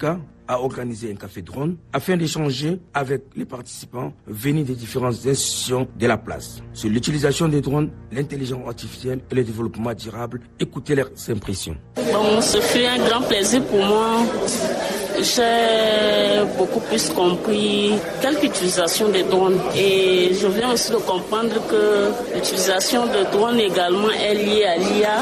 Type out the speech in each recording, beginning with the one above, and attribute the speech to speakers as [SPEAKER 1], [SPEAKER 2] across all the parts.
[SPEAKER 1] Africa a organisé un café drone afin d'échanger avec les participants venus des différentes institutions de la place sur l'utilisation des drones, l'intelligence artificielle et le développement durable. Écoutez leurs impressions.
[SPEAKER 2] Bon, ce fut un grand plaisir pour moi. J'ai beaucoup plus compris quelle utilisation des drones et je viens aussi de comprendre que l'utilisation de drones également est liée à l'IA,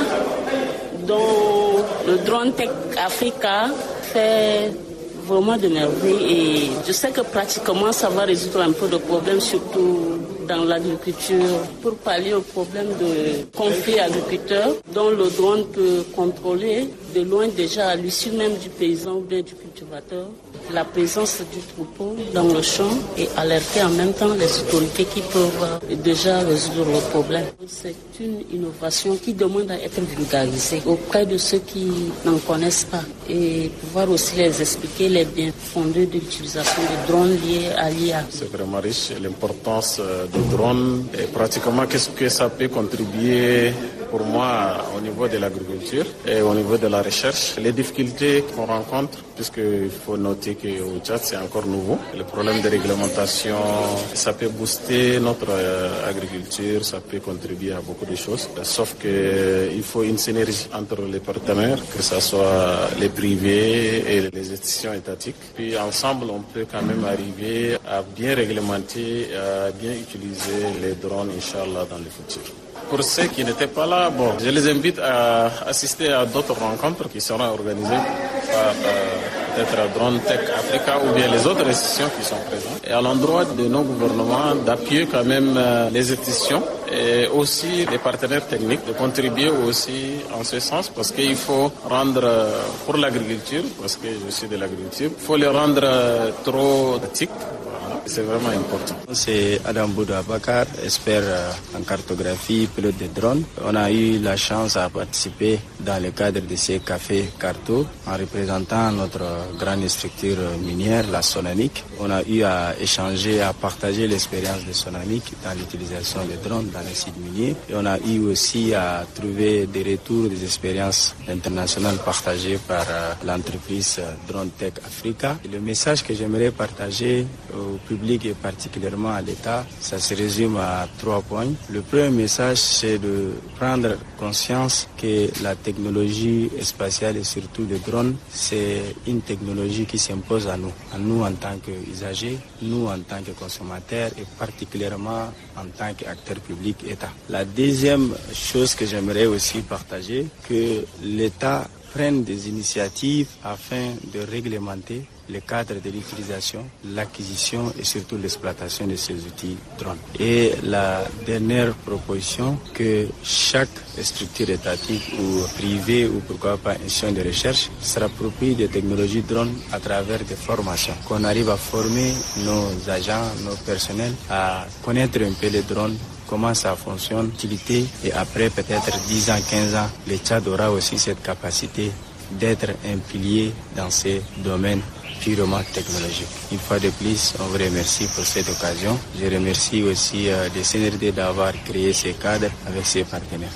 [SPEAKER 2] dont le Drone Tech Africa fait vraiment de merveilles et je sais que pratiquement ça va résoudre un peu de problèmes, surtout dans l'agriculture, pour pallier au problème de conflits agriculteurs dont le drone peut contrôler de loin déjà à l'issue même du paysan ou bien du cultivateur la présence du troupeau dans le champ et alerter en même temps les autorités qui peuvent déjà résoudre le problème. C'est une innovation qui demande à être vulgarisée auprès de ceux qui n'en connaissent pas et pouvoir aussi les expliquer les biens-fondés de l'utilisation des drones liés à l'IA.
[SPEAKER 3] C'est vraiment riche, l'importance des drones et pratiquement qu'est-ce que ça peut contribuer pour moi au niveau de l'agriculture et au niveau de la recherche. Les difficultés qu'on rencontre, puisqu'il faut noter qu'au Tchad c'est encore nouveau, le problème de réglementation, ça peut booster notre agriculture, ça peut contribuer à beaucoup de choses, sauf qu'il faut une synergie entre les partenaires, que ce soit les privés et les institutions étatiques. Puis ensemble, on peut quand même arriver à bien réglementer, à bien utiliser les drones, Inch'Allah, dans le futur. Pour ceux qui n'étaient pas là, bon, je les invite à assister à d'autres rencontres qui seront organisées par peut-être Drone Tech Africa ou bien les autres institutions qui sont présentes. Et à l'endroit de nos gouvernements d'appuyer quand même les institutions et aussi les partenaires techniques de contribuer aussi en ce sens parce qu'il faut rendre pour l'agriculture, parce que je suis de l'agriculture, il faut les rendre trop éthiques. C'est vraiment important.
[SPEAKER 4] C'est Adam Boudou Abakar, expert en cartographie, pilote de drone. On a eu la chance à participer dans le cadre de ces cafés carto en représentant notre grande structure minière, la Sonamic. On a eu à échanger, à partager l'expérience de Sonamic dans l'utilisation des drones dans les sites miniers. Et on a eu aussi à trouver des retours des expériences internationales partagées par l'entreprise Drone Tech Africa. Et le message que j'aimerais partager au public et particulièrement à l'État, ça se résume à 3 points. Le premier message, c'est de prendre conscience que la technologie spatiale et surtout le drone, c'est une technologie qui s'impose à nous en tant qu'usagers, nous en tant que consommateurs et particulièrement en tant qu'acteurs publics État. La deuxième chose que j'aimerais aussi partager, que l'État prenne des initiatives afin de réglementer le cadre de l'utilisation, l'acquisition et surtout l'exploitation de ces outils drones. Et la dernière proposition, que chaque structure étatique ou privée ou pourquoi pas institution de recherche s'approprie des technologies drones à travers des formations. Qu'on arrive à former nos agents, nos personnels à connaître un peu les drones, comment ça fonctionne, l'utilité, et après peut-être 10 ans, 15 ans, le Tchad aura aussi cette capacité d'être un pilier dans ces domaines purement technologiques. Une fois de plus, on vous remercie pour cette occasion. Je remercie aussi le CNRD d'avoir créé ces cadres avec ses partenaires.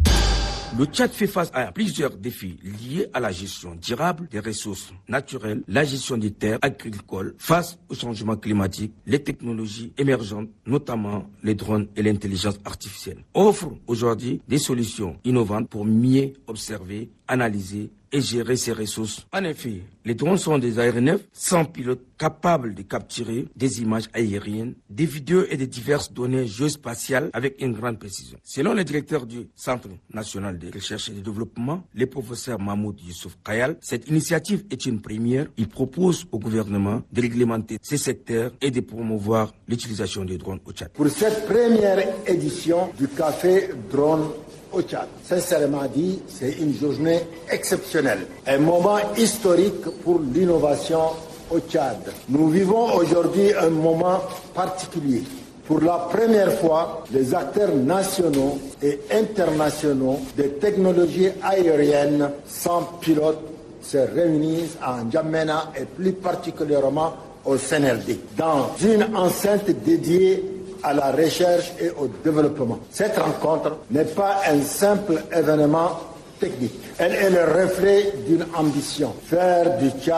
[SPEAKER 1] Le Tchad fait face à plusieurs défis liés à la gestion durable des ressources naturelles, la gestion des terres agricoles face au changement climatique, les technologies émergentes, notamment les drones et l'intelligence artificielle, offrent aujourd'hui des solutions innovantes pour mieux observer, analyser et gérer ces ressources. En effet, les drones sont des aéronefs sans pilote capables de capturer des images aériennes, des vidéos et de diverses données géospatiales avec une grande précision. Selon le directeur du Centre national de recherche et de développement, le professeur Mahmoud Youssouf Kayal, cette initiative est une première. Il propose au gouvernement de réglementer ces secteurs et de promouvoir l'utilisation des drones au Tchad.
[SPEAKER 5] Pour cette première édition du Café Drone au Tchad, sincèrement dit, c'est une journée exceptionnelle, un moment historique pour l'innovation au Tchad. Nous vivons aujourd'hui un moment particulier. Pour la première fois, les acteurs nationaux et internationaux des technologies aériennes sans pilote se réunissent à N'Djamena et plus particulièrement au CNRD, dans une enceinte dédiée à la recherche et au développement. Cette rencontre n'est pas un simple événement technique. Elle est le reflet d'une ambition, faire du Tchad